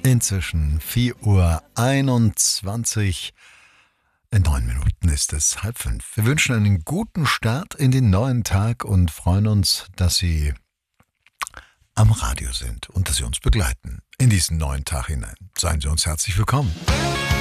Inzwischen 4:21 Uhr. In 9 Minuten ist es 4:30. Wir wünschen einen guten Start in den neuen Tag und freuen uns, dass Sie am Radio sind und dass Sie uns begleiten in diesen neuen Tag hinein. Seien Sie uns herzlich willkommen.